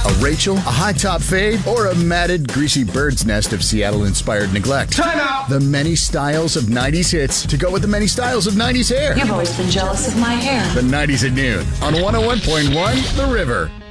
A Rachel, a high-top fade, or a matted, greasy bird's nest of Seattle-inspired neglect? Time out! The many styles of 90s hits to go with the many styles of 90s hair. You've always been jealous of my hair. The 90s at noon on 101.1 The River.